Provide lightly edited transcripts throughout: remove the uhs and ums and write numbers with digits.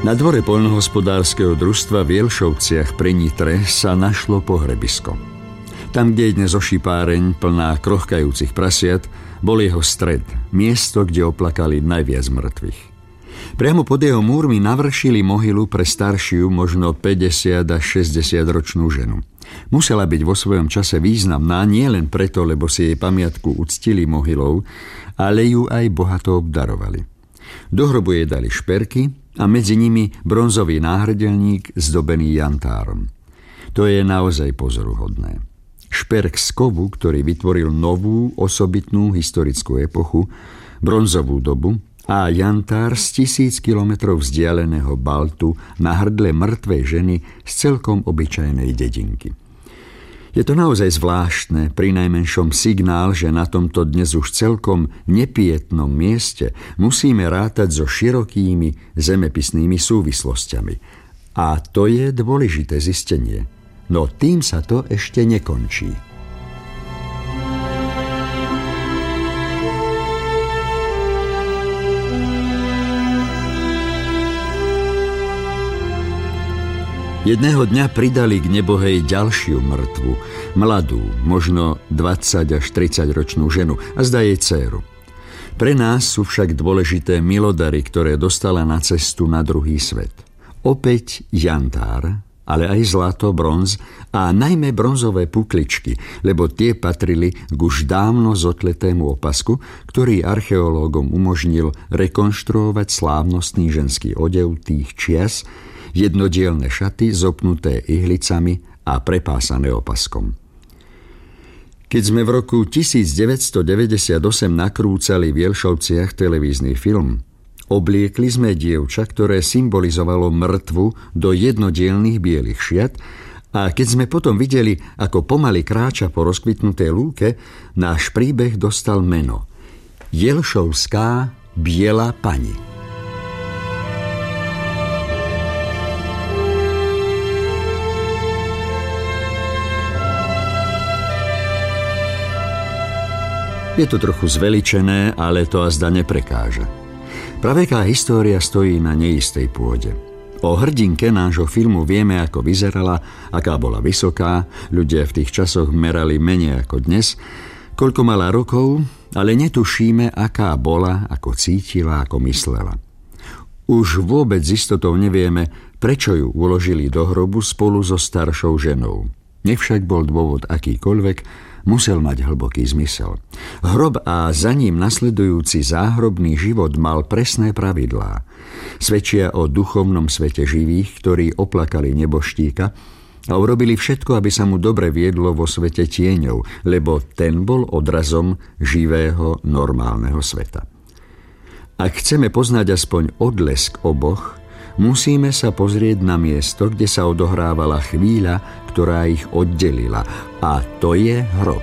Na dvore poľnohospodárskeho družstva v Jelšovciach pri Nitre sa našlo pohrebisko. Tam, kde je dnes ošipáreň plná krochkajúcich prasiat, bol jeho stred, miesto, kde oplakali najviac mŕtvych. Priamo pod jeho múrmi navršili mohylu pre staršiu, možno 50 až 60 ročnú ženu. Musela byť vo svojom čase významná nielen preto, lebo si jej pamiatku uctili mohylou, ale ju aj bohato obdarovali. Do hrobu jej dali šperky a medzi nimi bronzový náhrdelník zdobený jantárom. To je naozaj pozoruhodné. Šperk z kovu, ktorý vytvoril novú, osobitnú historickú epochu, bronzovú dobu, a jantár z 1000 kilometrov vzdialeného Baltu na hrdle mŕtvej ženy z celkom obyčajnej dedinky. Je to naozaj zvláštne, prinajmenšom signál, že na tomto dnes už celkom nepietnom mieste musíme rátať so širokými zemepisnými súvislosťami. A to je dôležité zistenie. No tým sa to ešte nekončí. Jedného dňa pridali k nebohej ďalšiu mŕtvu, mladú, možno 20 až 30 ročnú ženu a zdá jej dcéru. Pre nás sú však dôležité milodary, ktoré dostala na cestu na druhý svet. Opäť jantár, ale aj zlato, bronz a najmä bronzové pukličky, lebo tie patrili k už dávno zotletému opasku, ktorý archeológom umožnil rekonštruovať slávnostný ženský odev tých čias, jednodielne šaty zopnuté ihlicami a prepásané opaskom. Keď sme v roku 1998 nakrúcali v Jelšovciach televízny film, obliekli sme dievča, ktoré symbolizovalo mŕtvu do jednodielnych bielých šiat, a keď sme potom videli, ako pomaly kráča po rozkvitnutej lúke, náš príbeh dostal meno Jelšovská biela pani. Je to trochu zveličené, ale to azda neprekáža. Praveká história stojí na neistej pôde. O hrdinke nášho filmu vieme, ako vyzerala, aká bola vysoká, ľudia v tých časoch merali menej ako dnes, koľko mala rokov, ale netušíme, aká bola, ako cítila, ako myslela. Už vôbec s istotou nevieme, prečo ju uložili do hrobu spolu so staršou ženou. Nech však bol dôvod akýkoľvek, musel mať hlboký zmysel. Hrob a za ním nasledujúci záhrobný život mal presné pravidlá. Svedčia o duchovnom svete živých, ktorí oplakali neboštíka a urobili všetko, aby sa mu dobre viedlo vo svete tieňov, lebo ten bol odrazom živého, normálneho sveta. Ak chceme poznať aspoň odlesk oboch, musíme sa pozrieť na miesto, kde sa odohrávala chvíľa, ktorá ich oddelila, a to je hrob.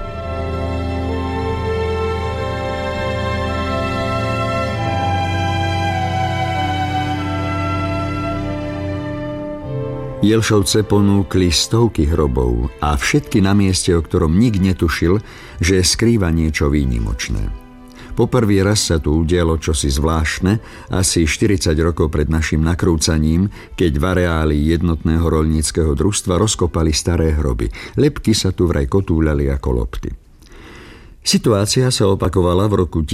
Jelšovce ponúkli stovky hrobov a všetky na mieste, o ktorom nik netušil, že skrýva niečo výnimočné. Poprvý raz sa tu udialo čosi zvláštne, asi 40 rokov pred našim nakrúcaním, keď v areáli jednotného roľníckeho družstva rozkopali staré hroby. Lebky sa tu vraj kotúľali ako lopty. Situácia sa opakovala v roku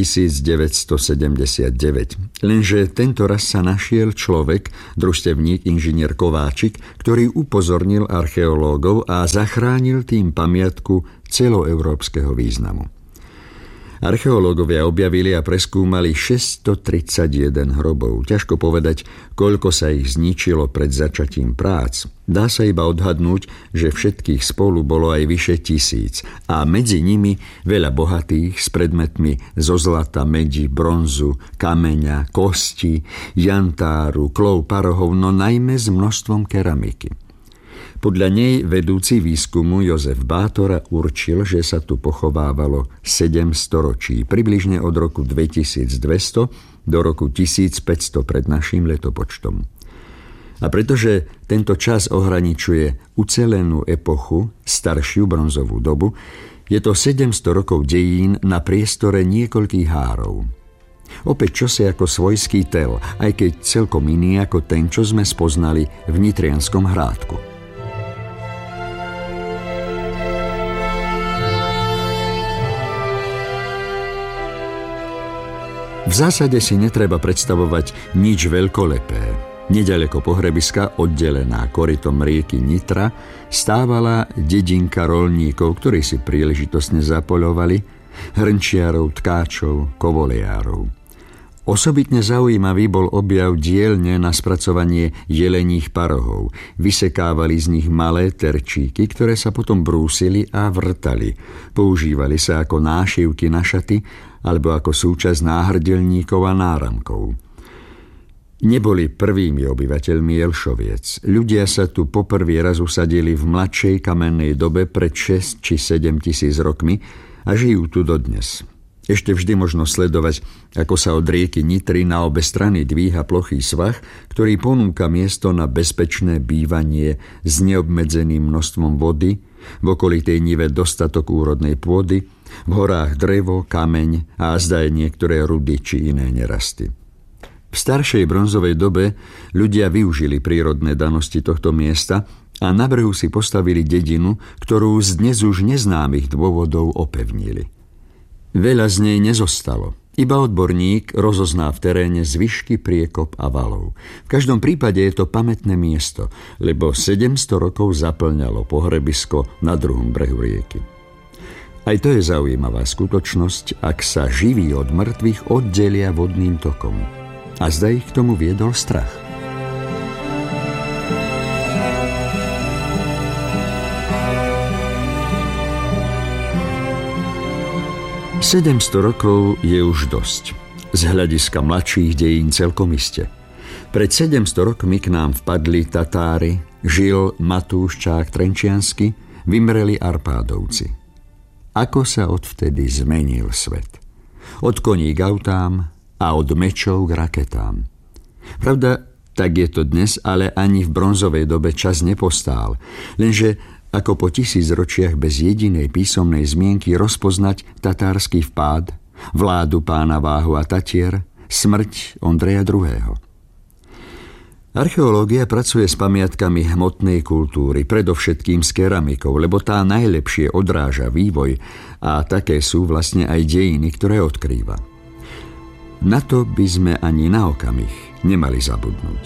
1979, lenže tento raz sa našiel človek, družstevník inžinier Kováčik, ktorý upozornil archeológov a zachránil tým pamiatku celoeurópskeho významu. Archeológovia objavili a preskúmali 631 hrobov. Ťažko povedať, koľko sa ich zničilo pred začatím prác. Dá sa iba odhadnúť, že všetkých spolu bolo aj vyše 1000 a medzi nimi veľa bohatých s predmetmi zo zlata, medi, bronzu, kameňa, kosti, jantáru, klov, parohov, no najmä s množstvom keramiky. Podľa nej vedúci výskumu Jozef Bátora určil, že sa tu pochovávalo 7 storočí, približne od roku 2200 do roku 1500 pred naším letopočtom. A pretože tento čas ohraničuje ucelenú epochu, staršiu bronzovú dobu, je to 700 rokov dejín na priestore niekoľkých hárov. Opäť čosi ako svojský tel, aj keď celkom iný ako ten, čo sme spoznali v Nitrianskom Hrádku. V zásade si netreba predstavovať nič veľkolepé. Neďaleko pohrebiska, oddelená korytom rieky Nitra, stávala dedinka roľníkov, ktorí si príležitostne zapoľovali, hrnčiarov, tkáčov, kovoliárov. Osobitne zaujímavý bol objav dielne na spracovanie jeleních parohov. Vysekávali z nich malé terčíky, ktoré sa potom brúsili a vrtali. Používali sa ako nášivky na šaty alebo ako súčasť náhrdelníkov a náramkov. Neboli prvými obyvateľmi Jelšoviec. Ľudia sa tu poprvý raz usadili v mladšej kamennej dobe pred 6 či 7 tisíc rokmi a žijú tu dodnes. Ešte vždy možno sledovať, ako sa od rieky Nitry na obe strany dvíha plochý svah, ktorý ponúka miesto na bezpečné bývanie s neobmedzeným množstvom vody, v okolitej nive dostatok úrodnej pôdy, v horách drevo, kameň a azda aj niektoré rudy či iné nerasty. V staršej bronzovej dobe ľudia využili prírodné danosti tohto miesta a na brehu si postavili dedinu, ktorú z dnes už neznámych dôvodov opevnili. Veľa z nej nezostalo. Iba odborník rozozná v teréne zvyšky priekop a valov. V každom prípade je to pamätné miesto, lebo 700 rokov zaplňalo pohrebisko na druhom brehu rieky. Aj to je zaujímavá skutočnosť, ak sa živí od mŕtvych oddelia vodným tokom. A zda ich k tomu viedol strach. Sedemsto rokov je už dosť. Z hľadiska mladších dejín celkom iste. Pred 700 rokmi k nám vpadli Tatári, žil Matúš Čák Trenčiansky, vymreli Arpádovci. Ako sa odvtedy zmenil svet? Od koní k autám a od mečov k raketám. Pravda, tak je to dnes, ale ani v bronzovej dobe čas nepostál. Lenže ako po 1000 ročiach bez jedinej písomnej zmienky rozpoznať tatársky vpád, vládu pána Váhu a Tatier, smrť Ondreja II. Archeológia pracuje s pamiatkami hmotnej kultúry, predovšetkým s keramikou, lebo tá najlepšie odráža vývoj a také sú vlastne aj dejiny, ktoré odkrýva. Na to by sme ani na okamih nemali zabudnúť.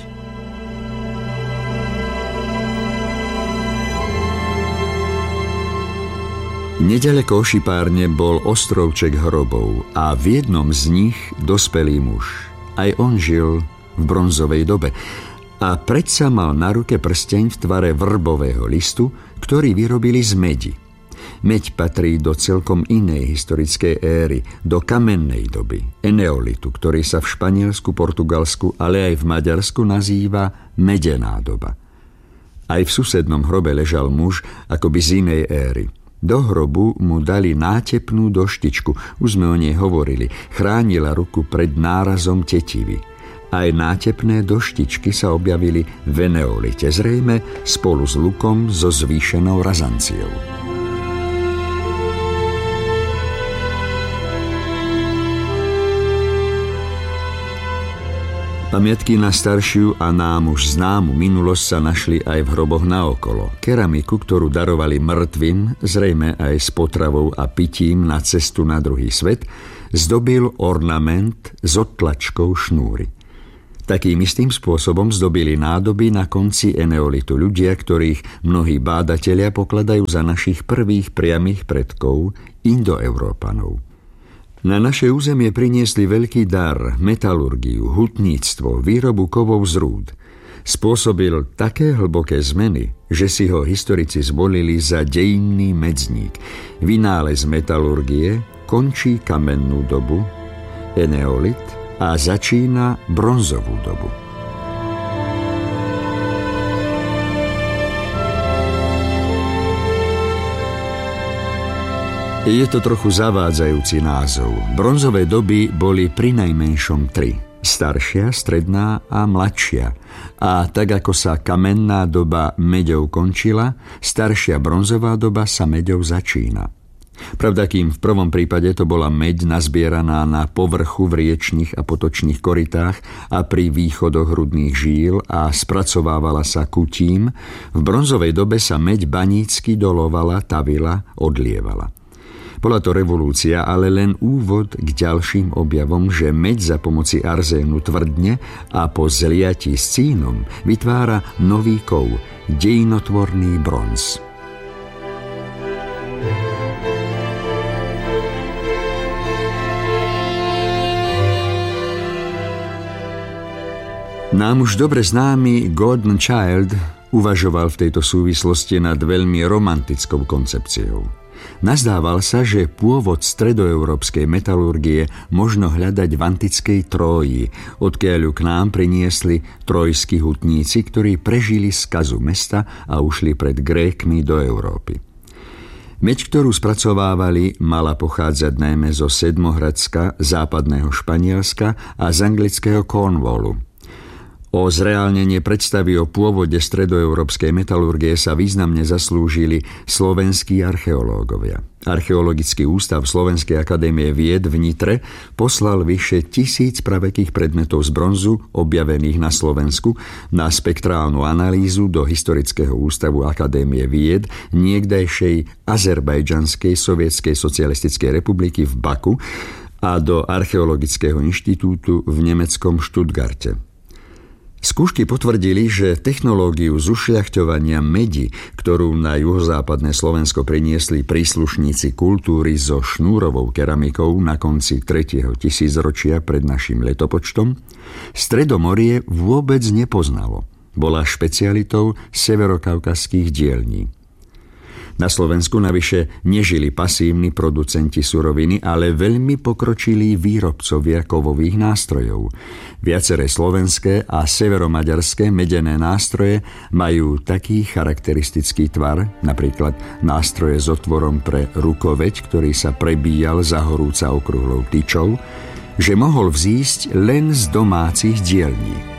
Neďaleko Ošipárne bol ostrovček hrobov a v jednom z nich dospelý muž. Aj on žil v bronzovej dobe a predsa mal na ruke prsteň v tvare vrbového listu, ktorý vyrobili z medi. Meď patrí do celkom inej historickej éry, do kamennej doby, eneolitu, ktorý sa v Španielsku, Portugalsku, ale aj v Maďarsku nazýva medená doba. Aj v susednom hrobe ležal muž akoby z inej éry. Do hrobu mu dali nátepnú doštičku, už sme o nej hovorili, chránila ruku pred nárazom tetivy. Aj nátepné doštičky sa objavili v eneolite, zrejme spolu s lukom so zvýšenou razanciou. Pamiatky na staršiu a nám už známu minulosť sa našli aj v hroboch naokolo. Keramiku, ktorú darovali mŕtvym, zrejme aj s potravou a pitím na cestu na druhý svet, zdobil ornament s odtlačkou šnúry. Takým istým spôsobom zdobili nádoby na konci eneolitu ľudia, ktorých mnohí bádatelia pokladajú za našich prvých priamych predkov, Indoeurópanov. Na naše územie priniesli veľký dar, metalurgiu, hutníctvo, výrobu kovov z rúd. Spôsobil také hlboké zmeny, že si ho historici zvolili za dejinný medzník. Vynález metalurgie končí kamennú dobu, eneolit, a začína bronzovú dobu. Je to trochu zavádzajúci názov. Bronzové doby boli prinajmenšom 3. Staršia, stredná a mladšia. A tak ako sa kamenná doba meďou končila, staršia bronzová doba sa meďou začína. Pravda, kým v prvom prípade to bola meď nazbieraná na povrchu v riečnych a potočných korytách a pri východoch hrudných žíl a spracovávala sa kutím, v bronzovej dobe sa meď banícky dolovala, tavila, odlievala. Bola to revolúcia, ale len úvod k ďalším objavom, že meď za pomoci arzénu tvrdne a po zliatí s cínom vytvára nový kov, dejinotvorný bronz. Nám už dobre známy Gordon Childe uvažoval v tejto súvislosti nad veľmi romantickou koncepciou. Nazdával sa, že pôvod stredoeurópskej metalurgie možno hľadať v antickej Tróji, odkiaľ ju k nám priniesli trojskí hutníci, ktorí prežili skazu mesta a ušli pred Grékmi do Európy. Meď, ktorú spracovávali, mala pochádzať najmä zo Sedmohradska, západného Španielska a z anglického Cornwallu. O zreálnenie predstavy o pôvode stredoeurópskej metalurgie sa významne zaslúžili slovenskí archeológovia. Archeologický ústav Slovenskej akadémie vied v Nitre poslal vyše 1000 pravekých predmetov z bronzu objavených na Slovensku na spektrálnu analýzu do Historického ústavu Akadémie vied niekdajšej Azerbajdžanskej sovietskej socialistickej republiky v Baku a do Archeologického inštitútu v nemeckom Stuttgarte. Skúšky potvrdili, že technológiu zušľachťovania medi, ktorú na juhozápadné Slovensko priniesli príslušníci kultúry so šnúrovou keramikou na konci 3. tisícročia pred našim letopočtom, Stredomorie vôbec nepoznalo. Bola špecialitou severokaukazských dielní. Na Slovensku navyše nežili pasívni producenti suroviny, ale veľmi pokročilí výrobcovia kovových nástrojov. Viaceré slovenské a severomaďarské medené nástroje majú taký charakteristický tvar, napríklad nástroje s otvorom pre rukoveď, ktorý sa prebíjal za horúca okrúhlou tyčou, že mohol vzísť len z domácich dielní.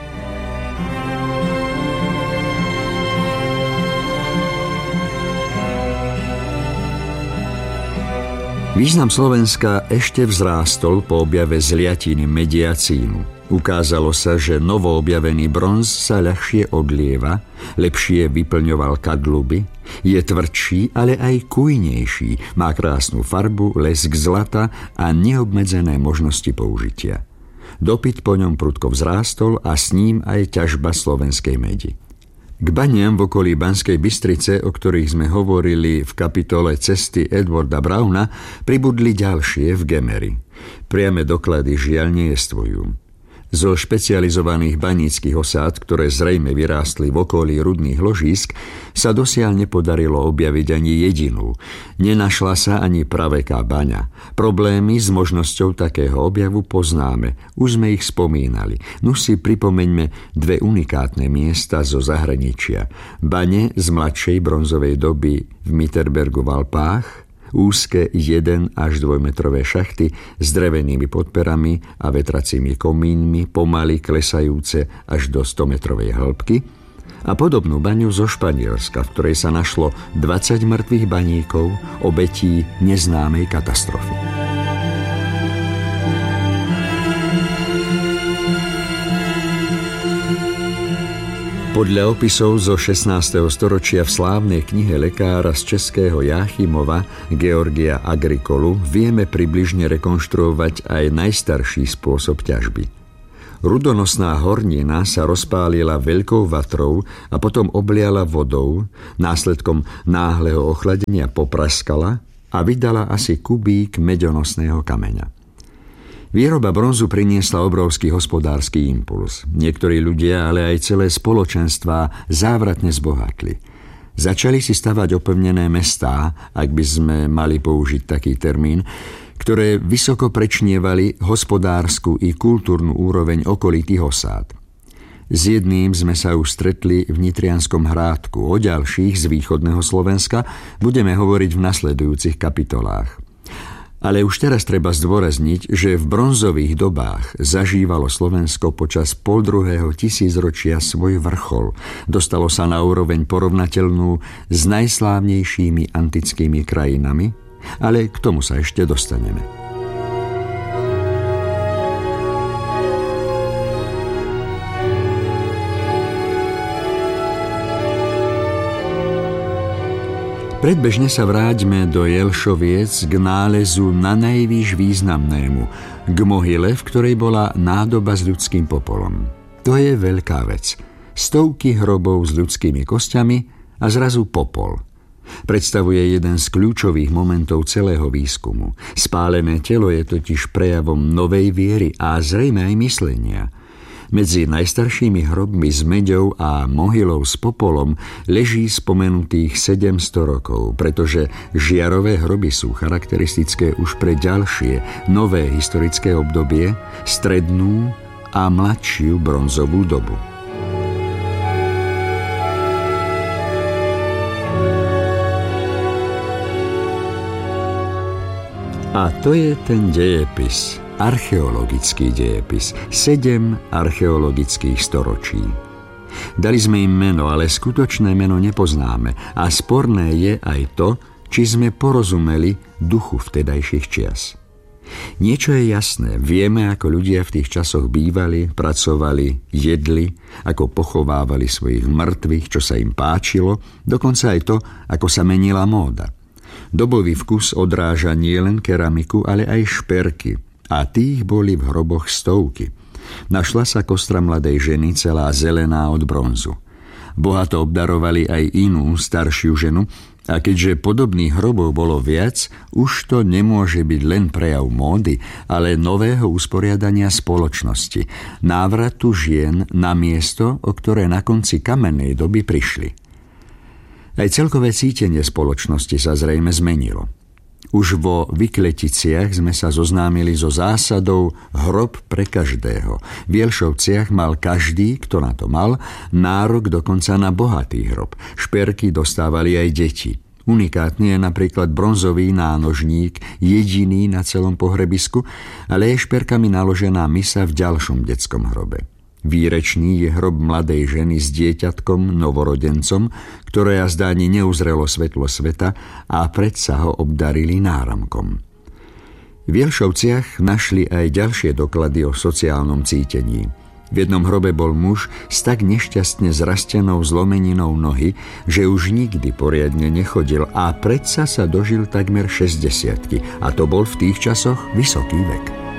Význam Slovenska ešte vzrástol po objave zliatiny media cínu. Ukázalo sa, že novo objavený bronz sa ľahšie odlieva, lepšie vyplňoval kadluby, je tvrdší, ale aj kujnejší, má krásnu farbu, lesk zlata a neobmedzené možnosti použitia. Dopyt po ňom prudko vzrástol a s ním aj ťažba slovenskej medi. K baniam v okolí Banskej Bystrice, o ktorých sme hovorili v kapitole Cesty Edwarda Browna, pribudli ďalšie v Gemeri. Priame doklady žiaľ neestvujú. Zo špecializovaných baníckych osád, ktoré zrejme vyrástli v okolí rudných ložísk, sa dosiaľ nepodarilo objaviť ani jedinú. Nenašla sa ani praveká baňa. Problémy s možnosťou takého objavu poznáme. Už sme ich spomínali. No si pripomeňme dve unikátne miesta zo zahraničia. Bane z mladšej bronzovej doby v Mitterbergu v Alpách, úzke 1 až 2 metrové šachty s drevenými podperami a vetracími komínmi, pomaly klesajúce až do 100-metrovej hĺbky, a podobnú baňu zo Španielska, v ktorej sa našlo 20 mŕtvych baníkov, obetí neznámej katastrofy. Podľa opisov zo 16. storočia v slávnej knihe lekára z českého Jáchymova Georgia Agrikolu vieme približne rekonštruovať aj najstarší spôsob ťažby. Rudonosná hornina sa rozpálila veľkou vatrou a potom obliala vodou, následkom náhleho ochladenia popraskala a vydala asi kubík meďonosného kameňa. Výroba bronzu priniesla obrovský hospodársky impuls. Niektorí ľudia, ale aj celé spoločenstvá závratne zbohatli. Začali si stavať opevnené mestá, ak by sme mali použiť taký termín, ktoré vysoko prečnievali hospodársku i kultúrnu úroveň okolitých osád. S jedným sme sa už stretli v Nitrianskom Hrádku. O ďalších z východného Slovenska budeme hovoriť v nasledujúcich kapitolách. Ale už teraz treba zdôrazniť, že v bronzových dobách zažívalo Slovensko počas 2. tisícročia svoj vrchol. Dostalo sa na úroveň porovnateľnú s najslávnejšími antickými krajinami Ale k tomu sa ešte dostaneme. Predbežne sa vráťme do Jelšoviec k nálezu na najvýš významnému, k mohyle, v ktorej bola nádoba s ľudským popolom. To je veľká vec. Stovky hrobov s ľudskými kostiami a zrazu popol. Predstavuje jeden z kľúčových momentov celého výskumu. Spálené telo je totiž prejavom novej viery a zrejme aj myslenia. Medzi najstaršími hrobmi s meďou a mohylou s popolom leží spomenutých 700 rokov, pretože žiarové hroby sú charakteristické už pre ďalšie, nové historické obdobie, strednú a mladšiu bronzovú dobu. A to je ten dejepis, archeologický dejepis, 7 archeologických storočí. Dali sme im meno, ale skutočné meno nepoznáme a sporné je aj to, či sme porozumeli duchu vtedajších čias. Niečo je jasné, vieme, ako ľudia v tých časoch bývali, pracovali, jedli, ako pochovávali svojich mŕtvych, čo sa im páčilo, dokonca aj to, ako sa menila móda. Dobový vkus odráža nielen keramiku, ale aj šperky. A tých boli v hroboch stovky. Našla sa kostra mladej ženy, celá zelená od bronzu. Bohato obdarovali aj inú, staršiu ženu, a keďže podobných hrobov bolo viac, už to nemôže byť len prejav módy, ale nového usporiadania spoločnosti, návratu žien na miesto, o ktoré na konci kamennej doby prišli. Aj celkové cítenie spoločnosti sa zrejme zmenilo. Už vo Vykleticiach sme sa zoznámili so zásadou hrob pre každého. V Jelšovciach mal každý, kto na to mal, nárok dokonca na bohatý hrob. Šperky dostávali aj deti. Unikátny je napríklad bronzový nánožník, jediný na celom pohrebisku, ale je šperkami naložená misa v ďalšom detskom hrobe. Výrečný je hrob mladej ženy s dieťatkom, novorodencom, ktoré jazda ani neuzrelo svetlo sveta a predsa ho obdarili náramkom. V Jelšovciach našli aj ďalšie doklady o sociálnom cítení. V jednom hrobe bol muž s tak nešťastne zrastenou zlomeninou nohy, že už nikdy poriadne nechodil a predsa sa dožil takmer 60-ky, a to bol v tých časoch vysoký vek.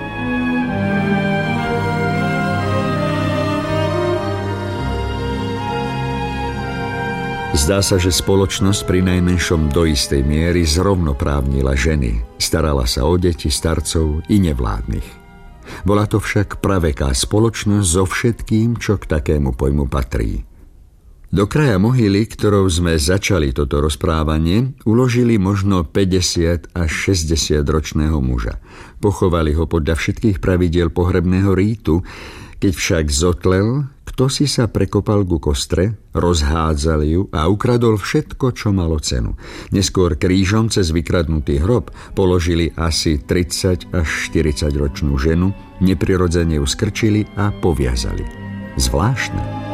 Zdá sa, že spoločnosť pri najmenšom do istej miery zrovnoprávnila ženy. Starala sa o deti, starcov i nevládnych. Bola to však praveká spoločnosť so všetkým, čo k takému pojmu patrí. Do kraja mohyly, ktorou sme začali toto rozprávanie, uložili možno 50 až 60 ročného muža. Pochovali ho podľa všetkých pravidiel pohrebného rítu. Keď však zotlel, kto si sa prekopal ku kostre, rozhádzal ju a ukradol všetko, čo malo cenu. Neskôr krížom cez vykradnutý hrob položili asi 30 až 40 ročnú ženu, neprirodzene ju skrčili a poviazali. Zvláštne.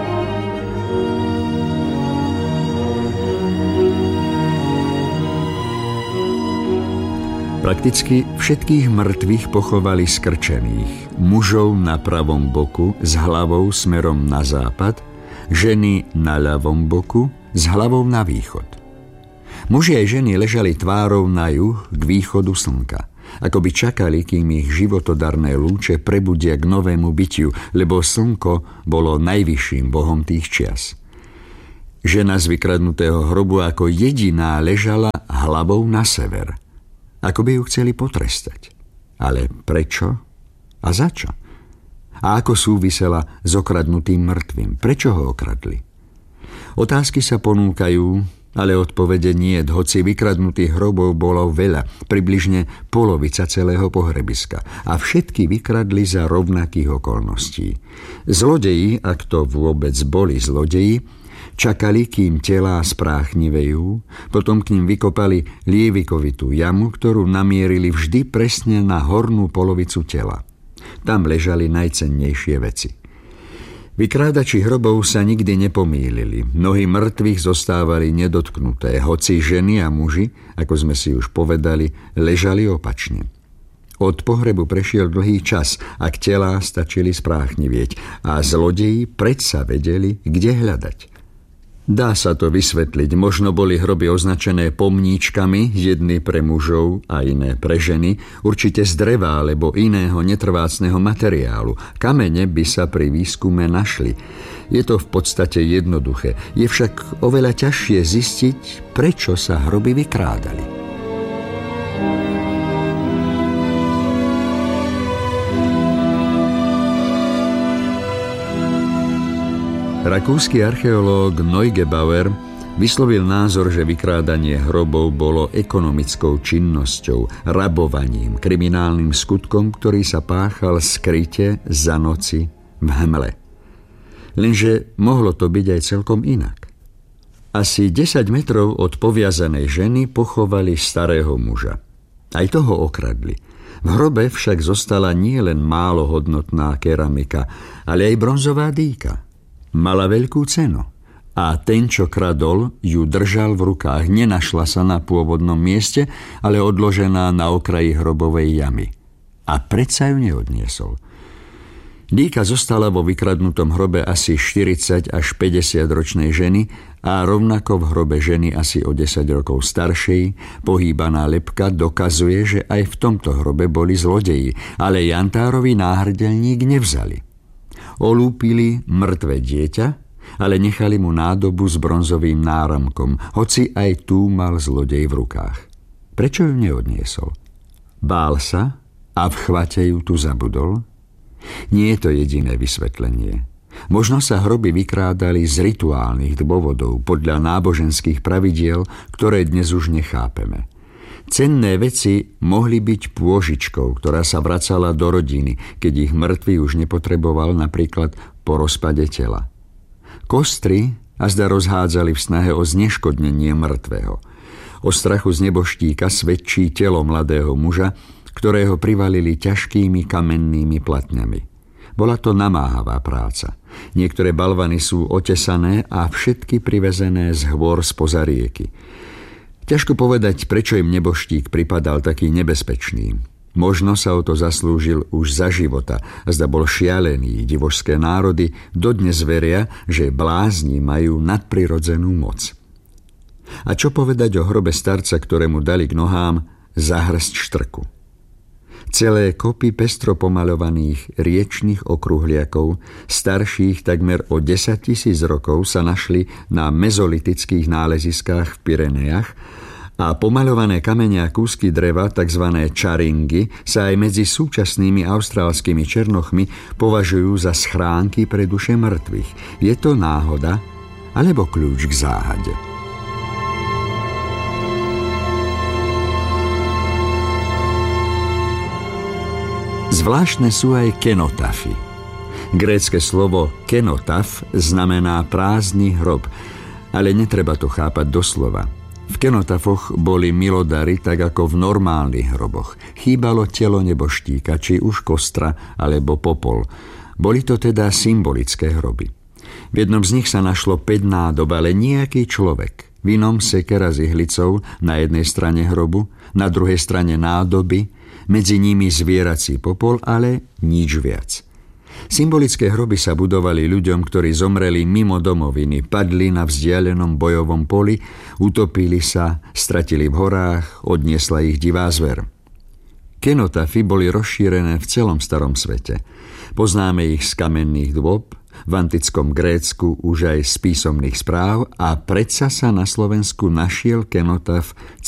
Prakticky všetkých mŕtvych pochovali skrčených. Mužov na pravom boku s hlavou smerom na západ, ženy na ľavom boku s hlavou na východ. Muži aj ženy ležali tvárou na juh k východu slnka, ako by čakali, kým ich životodarné lúče prebudia k novému bytiu, lebo slnko bolo najvyšším bohom tých čias. Žena z vykradnutého hrobu ako jediná ležala hlavou na sever, ako by ju chceli potrestať. Ale prečo a za čo? A ako súvisela s okradnutým mŕtvym? Prečo ho okradli? Otázky sa ponúkajú, ale odpovede niet, hoci vykradnutých hrobov bolo veľa, približne polovica celého pohrebiska. A všetky vykradli za rovnakých okolností. Zlodeji, ak to vôbec boli zlodeji, čakali, kým telá spráchnivejú, potom k ním vykopali lievikovitú jamu, ktorú namierili vždy presne na hornú polovicu tela. Tam ležali najcennejšie veci. Vykrádači hrobov sa nikdy nepomýlili. Nohy mŕtvych zostávali nedotknuté, hoci ženy a muži, ako sme si už povedali, ležali opačne. Od pohrebu prešiel dlhý čas, ak telá stačili spráchnivieť a zlodeji predsa vedeli, kde hľadať. Dá sa to vysvetliť, možno boli hroby označené pomníčkami, jedny pre mužov a iné pre ženy, určite z dreva alebo iného netrvácneho materiálu. Kamene by sa pri výskume našli. Je to v podstate jednoduché, je však oveľa ťažšie zistiť, prečo sa hroby vykrádali. Rakúsky archeológ Neugebauer vyslovil názor, že vykrádanie hrobov bolo ekonomickou činnosťou, rabovaním, kriminálnym skutkom, ktorý sa páchal skryte za noci v hmle. Lenže mohlo to byť aj celkom inak. Asi 10 metrov od poviazanej ženy pochovali starého muža. Aj toho okradli. V hrobe však zostala nielen málo hodnotná keramika, ale aj bronzová dýka. Mala veľkú cenu a ten, čo kradol, ju držal v rukách. Nenašla sa na pôvodnom mieste, ale odložená na okraji hrobovej jamy. A predsa ju neodniesol. Dýka zostala vo vykradnutom hrobe asi 40 až 50 ročnej ženy a rovnako v hrobe ženy asi o 10 rokov staršej. Pohýbaná lebka dokazuje, že aj v tomto hrobe boli zlodeji, ale jantárový náhrdelník nevzali. Olúpili mŕtve dieťa, ale nechali mu nádobu s bronzovým náramkom, hoci aj tú mal zlodej v rukách. Prečo ju neodniesol? Bál sa a v chvate ju tu zabudol? Nie je to jediné vysvetlenie. Možno sa hroby vykrádali z rituálnych dôvodov podľa náboženských pravidiel, ktoré dnes už nechápeme. Cenné veci mohli byť pôžičkou, ktorá sa vracala do rodiny, keď ich mŕtvy už nepotreboval, napríklad po rozpade tela. Kostry azda rozhádzali v snahe o zneškodnenie mŕtvého. O strachu z neboštíka svedčí telo mladého muža, ktorého privalili ťažkými kamennými platňami. Bola to namáhavá práca. Niektoré balvany sú otesané a všetky privezené z hôr spoza rieky. Ťažko povedať, prečo im neboštík pripadal taký nebezpečný. Možno sa o to zaslúžil už za života, azda bol šialený. Divošské národy dodnes veria, že blázni majú nadprirodzenú moc. A čo povedať o hrobe starca, ktorému dali k nohám zahrsť štrku? Celé kopy pestro pomaľovaných riečnych okruhliakov, starších takmer o 10 000 rokov, sa našli na mezolitických náleziskách v Pyrenejach a pomaľované kamene a kúsky dreva, tzv. Čaringy, sa aj medzi súčasnými austrálskymi černochmi považujú za schránky pre duše mŕtvych. Je to náhoda alebo kľúč k záhade? Zvláštne sú aj kenotafy. Grécke slovo kenotaf znamená prázdny hrob, ale netreba to chápať doslova. V kenotafoch boli milodary tak ako v normálnych hroboch. Chýbalo telo neboštíka, či už kostra alebo popol. Boli to teda symbolické hroby. V jednom z nich sa našlo 5 nádob, ale nejaký človek. V inom sekera s ihlicou, na jednej strane hrobu, na druhej strane nádoby, medzi nimi zvierací popol, ale nič viac. Symbolické hroby sa budovali ľuďom, ktorí zomreli mimo domoviny, padli na vzdialenom bojovom poli, utopili sa, stratili v horách, odniesla ich divá zver. Kenotafy boli rozšírené v celom starom svete. Poznáme ich z kamenných dôb, v antickom Grécku už aj z písomných správ a predsa sa na Slovensku našiel kenotaf